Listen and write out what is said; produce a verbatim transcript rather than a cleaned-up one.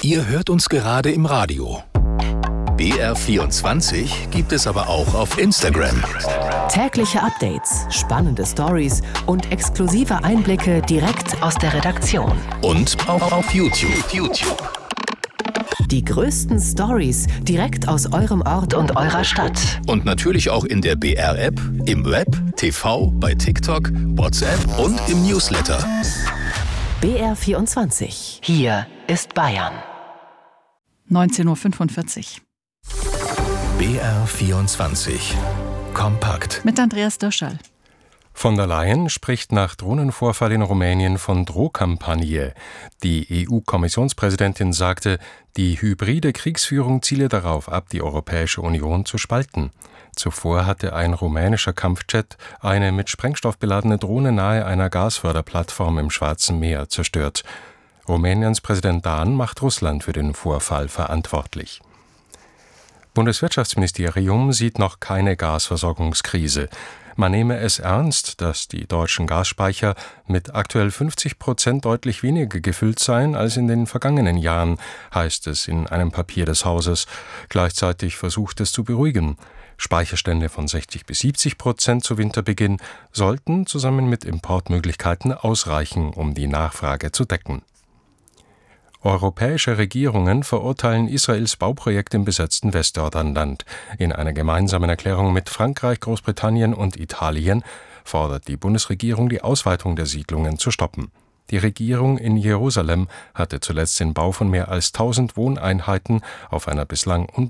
Ihr hört uns gerade im Radio. B R vierundzwanzig gibt es aber auch auf Instagram. Tägliche Updates, spannende Stories und exklusive Einblicke direkt aus der Redaktion. Und auch auf YouTube. YouTube. Die größten Stories direkt aus eurem Ort und eurer Stadt. Und natürlich auch in der B R-App, im Web, T V, bei TikTok, WhatsApp und im Newsletter. B R vierundzwanzig. Hier ist Bayern. neunzehn Uhr fünfundvierzig. B R vierundzwanzig. Kompakt. Mit Andreas Dirschall. Von der Leyen spricht nach Drohnenvorfall in Rumänien von Drohkampagne. Die E U-Kommissionspräsidentin sagte, die hybride Kriegsführung ziele darauf ab, die Europäische Union zu spalten. Zuvor hatte ein rumänischer Kampfjet eine mit Sprengstoff beladene Drohne nahe einer Gasförderplattform im Schwarzen Meer zerstört. Rumäniens Präsident Dan macht Russland für den Vorfall verantwortlich. Bundeswirtschaftsministerium sieht noch keine Gasversorgungskrise. Man nehme es ernst, dass die deutschen Gasspeicher mit aktuell fünfzig Prozent deutlich weniger gefüllt seien als in den vergangenen Jahren, heißt es in einem Papier des Hauses. Gleichzeitig versucht es zu beruhigen. Speicherstände von sechzig bis siebzig Prozent zu Winterbeginn sollten zusammen mit Importmöglichkeiten ausreichen, um die Nachfrage zu decken. Europäische Regierungen verurteilen Israels Bauprojekt im besetzten Westjordanland. In einer gemeinsamen Erklärung mit Frankreich, Großbritannien und Italien fordert die Bundesregierung, die Ausweitung der Siedlungen zu stoppen. Die Regierung in Jerusalem hatte zuletzt den Bau von mehr als tausend Wohneinheiten auf einer bislang unbekannten